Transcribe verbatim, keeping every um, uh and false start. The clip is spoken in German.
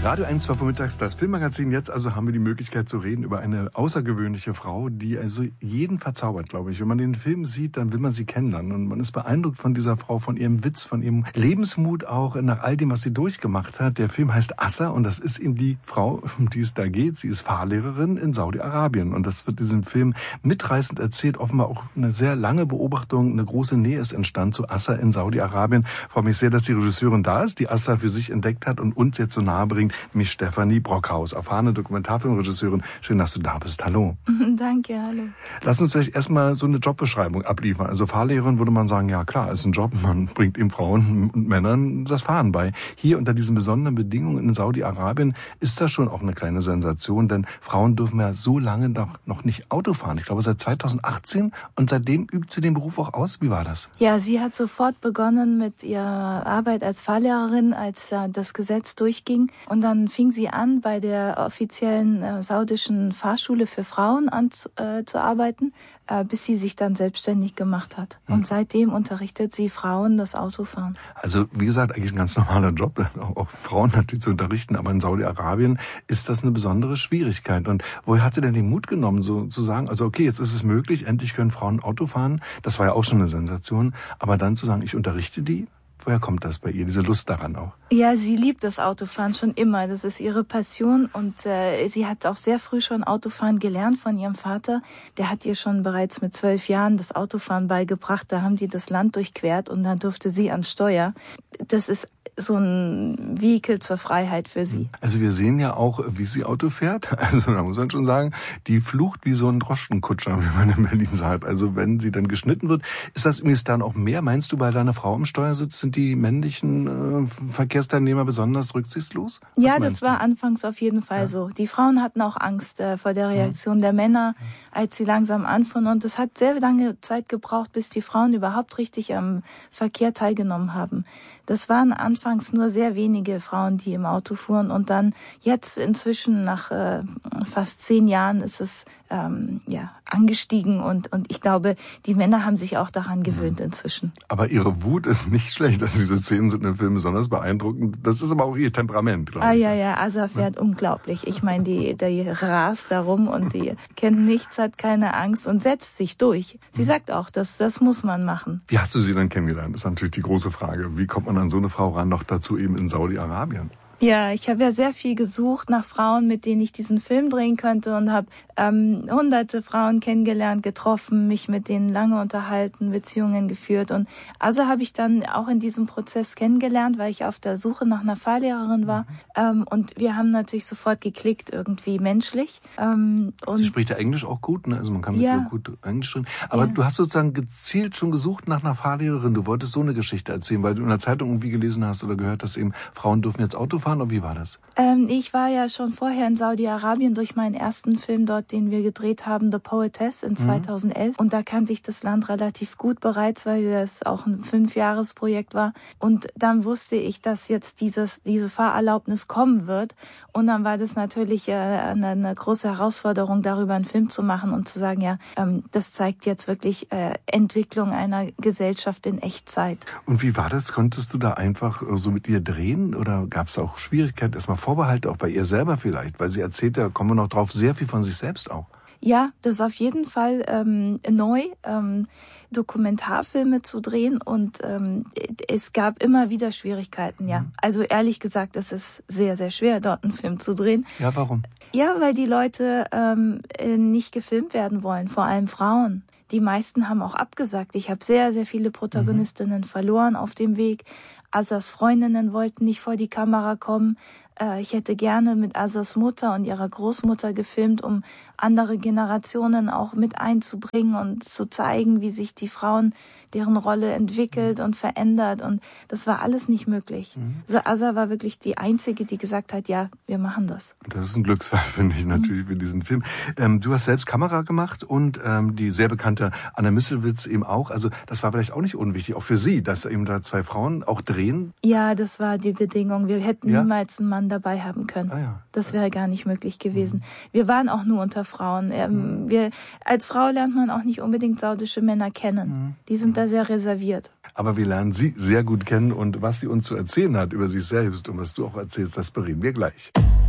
Radio eins, zwei vormittags, das Filmmagazin. Jetzt also haben wir die Möglichkeit zu reden über eine außergewöhnliche Frau, die also jeden verzaubert, glaube ich. Wenn man den Film sieht, dann will man sie kennenlernen. Und man ist beeindruckt von dieser Frau, von ihrem Witz, von ihrem Lebensmut auch, nach all dem, was sie durchgemacht hat. Der Film heißt Assa und das ist eben die Frau, um die es da geht. Sie ist Fahrlehrerin in Saudi-Arabien. Und das wird in diesem Film mitreißend erzählt. Offenbar auch eine sehr lange Beobachtung, eine große Nähe ist entstanden zu Assa in Saudi-Arabien. Ich freue mich sehr, dass die Regisseurin da ist, die Assa für sich entdeckt hat und uns jetzt so nahe bringt, nämlich Stefanie Brockhaus, erfahrene Dokumentarfilmregisseurin. Schön, dass du da bist. Hallo. Danke, hallo. Lass uns vielleicht erstmal so eine Jobbeschreibung abliefern. Also Fahrlehrerin würde man sagen, ja klar, ist ein Job, man bringt eben Frauen und Männern das Fahren bei. Hier unter diesen besonderen Bedingungen in Saudi-Arabien ist das schon auch eine kleine Sensation, denn Frauen dürfen ja so lange noch, noch nicht Auto fahren. Ich glaube seit zweitausendachtzehn und seitdem übt sie den Beruf auch aus. Wie war das? Ja, sie hat sofort begonnen mit ihrer Arbeit als Fahrlehrerin, als äh, das Gesetz durchging. Und dann fing sie an, bei der offiziellen äh, saudischen Fahrschule für Frauen an, äh, zu arbeiten, äh, bis sie sich dann selbstständig gemacht hat. Hm. Und seitdem unterrichtet sie Frauen das Autofahren. Also wie gesagt, eigentlich ein ganz normaler Job, auch, auch Frauen natürlich zu unterrichten, aber in Saudi-Arabien ist das eine besondere Schwierigkeit. Und woher hat sie denn den Mut genommen, so zu sagen, also okay, jetzt ist es möglich, endlich können Frauen Auto fahren, das war ja auch schon eine Sensation, aber dann zu sagen, ich unterrichte die? Woher kommt das bei ihr, diese Lust daran auch? Ja, sie liebt das Autofahren schon immer. Das ist ihre Passion und äh, sie hat auch sehr früh schon Autofahren gelernt von ihrem Vater. Der hat ihr schon bereits mit zwölf Jahren das Autofahren beigebracht. Da haben die das Land durchquert und dann durfte sie ans Steuer. Das ist so ein Vehikel zur Freiheit für sie. Also wir sehen ja auch, wie sie Auto fährt. Also da muss man schon sagen, die flucht wie so ein Droschkenkutscher, wie man in Berlin sagt. Also wenn sie dann geschnitten wird, ist das übrigens dann auch mehr? Meinst du, bei deiner Frau am Steuersitz sind die männlichen äh, Verkehrsteilnehmer besonders rücksichtslos? Was ja, das war du? anfangs auf jeden Fall ja. so. Die Frauen hatten auch Angst äh, vor der Reaktion ja. der Männer, als sie langsam anfuhren. Und es hat sehr lange Zeit gebraucht, bis die Frauen überhaupt richtig am Verkehr teilgenommen haben. Das waren anfangs nur sehr wenige Frauen, die im Auto fuhren. Und dann jetzt inzwischen nach äh, fast zehn Jahren ist es ähm, ja angestiegen. Und, und ich glaube, die Männer haben sich auch daran gewöhnt inzwischen. Aber ihre Wut ist nicht schlecht. Also diese Szenen sind im Film besonders beeindruckend. Das ist aber auch ihr Temperament, glaube ich. Ah ja, ja, Asa fährt ja. unglaublich. Ich meine, die, die rast da rum und die kennt nichts, hat keine Angst und setzt sich durch. Sie mhm. sagt auch, das, das muss man machen. Wie hast du sie dann kennengelernt? Das ist natürlich die große Frage. Wie kommt man an so eine Frau ran, noch dazu eben in Saudi-Arabien? Ja, ich habe ja sehr viel gesucht nach Frauen, mit denen ich diesen Film drehen könnte und habe ähm, hunderte Frauen kennengelernt, getroffen, mich mit denen lange unterhalten, Beziehungen geführt. Und also habe ich dann auch in diesem Prozess kennengelernt, weil ich auf der Suche nach einer Fahrlehrerin war. Ähm, und wir haben natürlich sofort geklickt, irgendwie menschlich. Ähm, und Sie spricht ja Englisch auch gut, ne? Also man kann mit ja. ihr gut Englisch reden. Aber ja. du hast sozusagen gezielt schon gesucht nach einer Fahrlehrerin. Du wolltest so eine Geschichte erzählen, weil du in der Zeitung irgendwie gelesen hast oder gehört hast, eben Frauen dürfen jetzt Auto fahren. Und wie war das? Ähm, ich war ja schon vorher in Saudi-Arabien durch meinen ersten Film dort, den wir gedreht haben, The Poetess in zweitausendelf. Mhm. Und da kannte ich das Land relativ gut bereits, weil das auch ein Fünfjahresprojekt war. Und dann wusste ich, dass jetzt dieses diese Fahrerlaubnis kommen wird. Und dann war das natürlich äh, eine, eine große Herausforderung, darüber einen Film zu machen und zu sagen, ja, ähm, das zeigt jetzt wirklich äh, Entwicklung einer Gesellschaft in Echtzeit. Und wie war das? Konntest du da einfach so mit ihr drehen oder gab es auch Schwierigkeiten, erstmal Vorbehalte, auch bei ihr selber vielleicht? Weil sie erzählt ja, kommen wir noch drauf, sehr viel von sich selbst auch. Ja, das ist auf jeden Fall ähm, neu, ähm, Dokumentarfilme zu drehen und ähm, es gab immer wieder Schwierigkeiten, ja. Mhm. Also ehrlich gesagt, es ist sehr, sehr schwer, dort einen Film zu drehen. Ja, warum? Ja, weil die Leute ähm, nicht gefilmt werden wollen, vor allem Frauen. Die meisten haben auch abgesagt. Ich habe sehr, sehr viele Protagonistinnen mhm. verloren auf dem Weg. Asas Freundinnen wollten nicht vor die Kamera kommen. Ich hätte gerne mit Asas Mutter und ihrer Großmutter gefilmt, um andere Generationen auch mit einzubringen und zu zeigen, wie sich die Frauen, deren Rolle entwickelt und verändert. Und das war alles nicht möglich. Mhm. Also Asa war wirklich die Einzige, die gesagt hat, ja, wir machen das. Das ist ein Glücksfall, finde ich natürlich, mhm. für diesen Film. Ähm, du hast selbst Kamera gemacht und ähm, die sehr bekannte Anna Misselwitz eben auch. Also das war vielleicht auch nicht unwichtig, auch für Sie, dass eben da zwei Frauen auch drehen. Ja, das war die Bedingung. Wir hätten ja? niemals einen Mann dabei haben können. Ah, ja. Das wäre gar nicht möglich gewesen. Mhm. Wir waren auch nur unter Frauen. Ähm, mhm. wir, als Frau lernt man auch nicht unbedingt saudische Männer kennen. Mhm. Die sind da sehr reserviert. Aber wir lernen sie sehr gut kennen und was sie uns zu erzählen hat über sich selbst und was du auch erzählst, das bereden wir gleich.